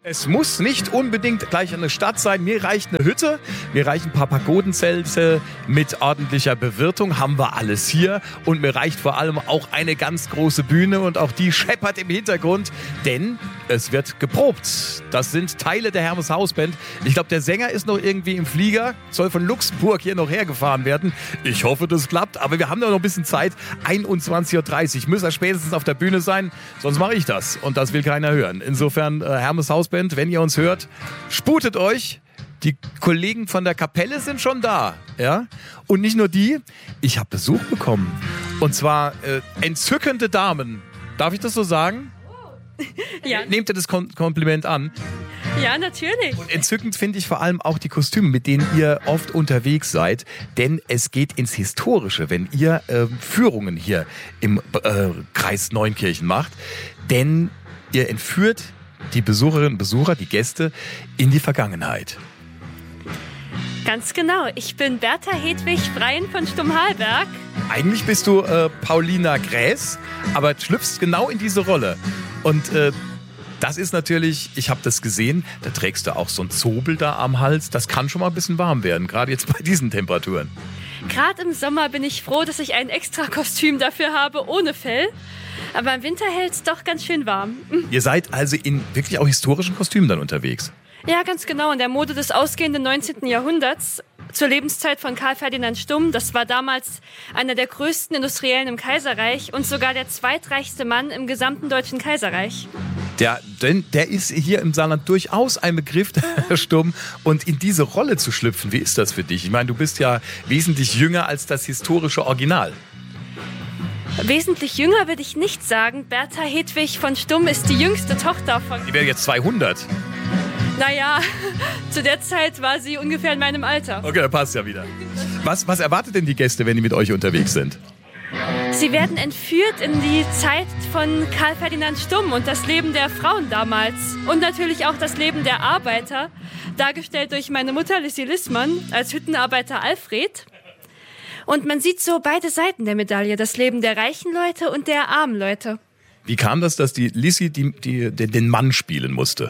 Es muss nicht unbedingt gleich eine Stadt sein. Mir reicht eine Hütte, mir reichen ein paar Pagodenzelte mit ordentlicher Bewirtung, haben wir alles hier. Und mir reicht vor allem auch eine ganz große Bühne und auch die scheppert im Hintergrund, denn es wird geprobt. Das sind Teile der Hermes Hausband. Ich glaube, der Sänger ist noch irgendwie im Flieger, soll von Luxemburg hier noch hergefahren werden. Ich hoffe, das klappt, aber wir haben da noch ein bisschen Zeit. 21.30 Uhr, müsst ihr spätestens auf der Bühne sein, sonst mache ich das und das will keiner hören. Insofern Hermes Hausband, wenn ihr uns hört, sputet euch. Die Kollegen von der Kapelle sind schon da, ja? Und nicht nur die, ich habe Besuch bekommen. Und zwar entzückende Damen. Darf ich das so sagen? Ja. Nehmt ihr das Kompliment an? Ja, natürlich. Und entzückend finde ich vor allem auch die Kostüme, mit denen ihr oft unterwegs seid. Denn es geht ins Historische, wenn ihr Führungen hier im Kreis Neunkirchen macht. Denn ihr entführt die Besucherinnen und Besucher, die Gäste, in die Vergangenheit. Ganz genau. Ich bin Bertha Hedwig Freien von Stumhalberg. Eigentlich bist du Paulina Gräß, aber schlüpfst genau in diese Rolle. Und das ist natürlich, ich habe das gesehen, da trägst du auch so ein Zobel da am Hals. Das kann schon mal ein bisschen warm werden, gerade jetzt bei diesen Temperaturen. Gerade im Sommer bin ich froh, dass ich ein extra Kostüm dafür habe, ohne Fell. Aber im Winter hält es doch ganz schön warm. Ihr seid also in wirklich auch historischen Kostümen dann unterwegs? Ja, ganz genau. In der Mode des ausgehenden 19. Jahrhunderts, zur Lebenszeit von Karl Ferdinand Stumm. Das war damals einer der größten Industriellen im Kaiserreich und sogar der zweitreichste Mann im gesamten Deutschen Kaiserreich. Der ist hier im Saarland durchaus ein Begriff, Herr Stumm. Und in diese Rolle zu schlüpfen, wie ist das für dich? Ich meine, du bist ja wesentlich jünger als das historische Original. Wesentlich jünger würde ich nicht sagen. Bertha Hedwig von Stumm ist die jüngste Tochter von... Die wäre jetzt 200. Naja, zu der Zeit war sie ungefähr in meinem Alter. Okay, dann passt ja wieder. Was erwartet denn die Gäste, wenn die mit euch unterwegs sind? Sie werden entführt in die Zeit von Karl Ferdinand Stumm und das Leben der Frauen damals. Und natürlich auch das Leben der Arbeiter, dargestellt durch meine Mutter Lissi Lissmann als Hüttenarbeiter Alfred. Und man sieht so beide Seiten der Medaille, das Leben der reichen Leute und der armen Leute. Wie kam das, dass die Lissi den Mann spielen musste?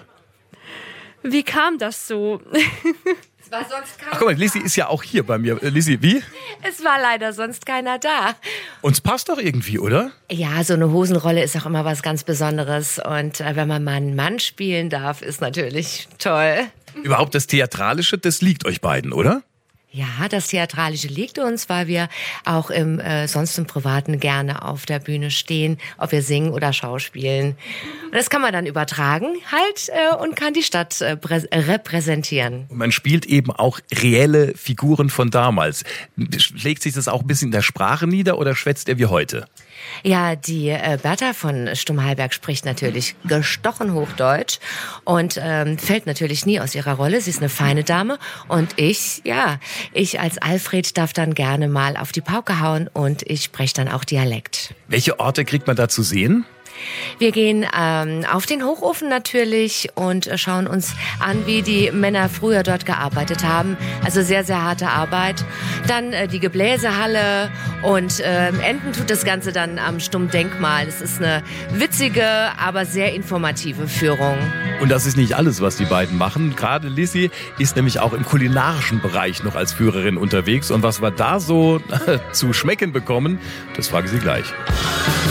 Wie kam das so? Es war sonst keiner. Ach guck mal, Lissi ist ja auch hier bei mir. Lissi, wie? Es war leider sonst keiner da. Uns passt doch irgendwie, oder? Ja, so eine Hosenrolle ist auch immer was ganz Besonderes. Und wenn man mal einen Mann spielen darf, ist natürlich toll. Überhaupt das Theatralische, das liegt euch beiden, oder? Ja, das Theatralische liegt uns, weil wir auch sonst im Privaten gerne auf der Bühne stehen, ob wir singen oder schauspielen. Und das kann man dann übertragen halt und kann die Stadt repräsentieren. Und man spielt eben auch reelle Figuren von damals. Schlägt sich das auch ein bisschen in der Sprache nieder oder schwätzt ihr wie heute? Ja, die Bertha von Stumhalberg spricht natürlich gestochen Hochdeutsch und fällt natürlich nie aus ihrer Rolle. Sie ist eine feine Dame und ich als Alfred darf dann gerne mal auf die Pauke hauen und ich spreche dann auch Dialekt. Welche Orte kriegt man da zu sehen? Wir gehen auf den Hochofen natürlich und schauen uns an, wie die Männer früher dort gearbeitet haben. Also sehr, sehr harte Arbeit. Dann die Gebläsehalle und enden tut das Ganze dann am Stumm-Denkmal. Das ist eine witzige, aber sehr informative Führung. Und das ist nicht alles, was die beiden machen. Gerade Lissi ist nämlich auch im kulinarischen Bereich noch als Führerin unterwegs. Und was wir da so zu schmecken bekommen, das frage ich sie gleich.